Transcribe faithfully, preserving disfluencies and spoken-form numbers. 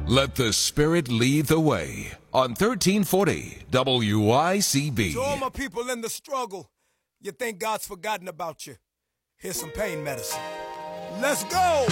Let the Spirit lead the way on thirteen forty W I C B. To all my people in the struggle, you think God's forgotten about you. Here's some pain medicine. Let's go!